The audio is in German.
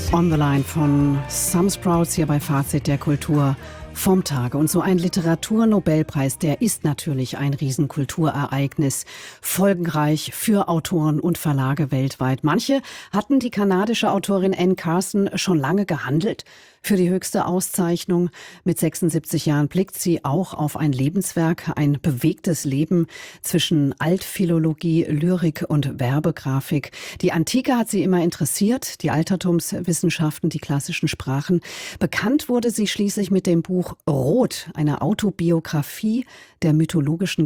On the Line von Some Sprouts hier bei Fazit der Kultur vom Tage. Und so ein Literaturnobelpreis, der ist natürlich ein Riesenkulturereignis, folgenreich für Autoren und Verlage weltweit. Manche hatten die kanadische Autorin Anne Carson schon lange gehandelt für die höchste Auszeichnung. Mit 76 Jahren blickt sie auch auf ein Lebenswerk, ein bewegtes Leben zwischen Altphilologie, Lyrik und Werbegrafik. Die Antike hat sie immer interessiert, die Altertumswissenschaften, die klassischen Sprachen. Bekannt wurde sie schließlich mit dem Buch Rot, einer Autobiografie der mythologischen